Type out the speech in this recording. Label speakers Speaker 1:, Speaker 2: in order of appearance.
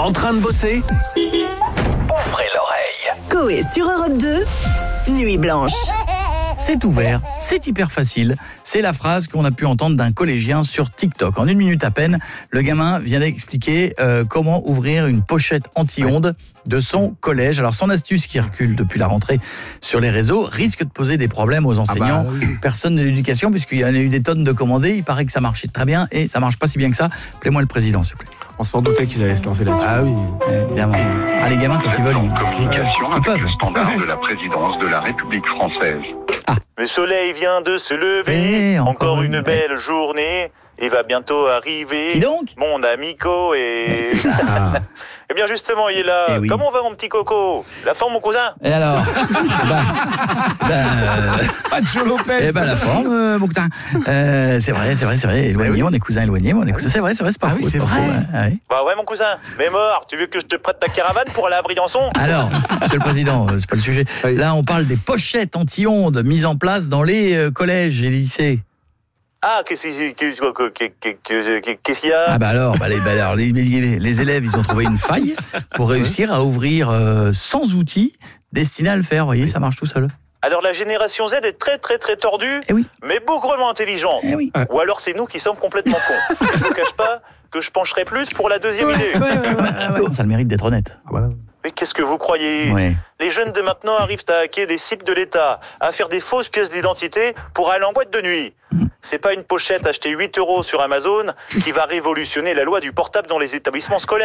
Speaker 1: En train de bosser? Ouvrez l'oreille.
Speaker 2: Coé sur Europe 2, Nuit Blanche.
Speaker 3: C'est ouvert, c'est hyper facile. C'est la phrase qu'on a pu entendre d'un collégien sur TikTok. En 1 minute à peine, le gamin vient d'expliquer comment ouvrir une pochette anti-ondes de son collège. Alors son astuce qui recule depuis la rentrée sur les réseaux risque de poser des problèmes aux enseignants, personne de l'éducation, puisqu'il y en a eu des tonnes de commandés. Il paraît que ça marchait très bien et ça marche pas si bien que ça. Appelez-moi le président, s'il vous plaît.
Speaker 4: On s'en doutait qu'ils allaient se lancer là-dessus.
Speaker 3: Ah oui, évidemment. Ah, les gamins, quand ils veulent,
Speaker 5: Communication
Speaker 3: ils
Speaker 5: avec
Speaker 3: peuvent.
Speaker 5: le standard de la présidence de la République française.
Speaker 6: Le soleil vient de se lever, encore une belle journée, il va bientôt arriver.
Speaker 3: Qui donc?
Speaker 6: Mon ami Co et... Eh bien justement, il est là.
Speaker 3: Eh oui.
Speaker 6: Comment va mon petit Coco? La forme, mon cousin?
Speaker 3: Et alors
Speaker 4: Pacho Lopez.
Speaker 3: la forme, mon cousin. C'est vrai. Éloigné, on est cousins éloignés, mais on est cousins. C'est vrai, c'est pas faux.
Speaker 4: c'est
Speaker 3: pas
Speaker 4: vrai.
Speaker 3: faux, ouais.
Speaker 6: Bah ouais, mon cousin. Mais mort, tu veux que je te prête ta caravane pour aller à Briançon?
Speaker 3: Alors, monsieur le président, c'est pas le sujet. Là, on parle des pochettes anti-ondes mises en place dans les collèges et lycées.
Speaker 6: Ah, qu'est-ce qu'il y a?
Speaker 3: Ah alors, les élèves, ils ont trouvé une faille pour réussir à ouvrir sans outils destinés à le faire. Vous voyez, ça marche tout seul.
Speaker 6: Alors la génération Z est très très très tordue,
Speaker 3: Eh oui.
Speaker 6: mais bougrement intelligente.
Speaker 3: Eh oui.
Speaker 6: Ou alors c'est nous qui sommes complètement cons. Et je vous cache pas que je pencherai plus pour la deuxième idée.
Speaker 3: Ça a le mérite d'être honnête.
Speaker 6: Mais qu'est-ce que vous croyez?
Speaker 3: Ouais.
Speaker 6: Les jeunes de maintenant arrivent à hacker des sites de l'État, à faire des fausses pièces d'identité pour aller en boîte de nuit. C'est pas une pochette achetée 8 € sur Amazon qui va révolutionner la loi du portable dans les établissements scolaires.